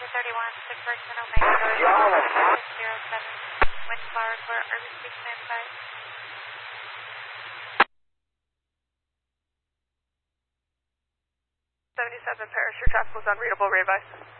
631 Omega, 07, wind power for RBC standby. 77 Paris, your traffic was unreadable, readvise.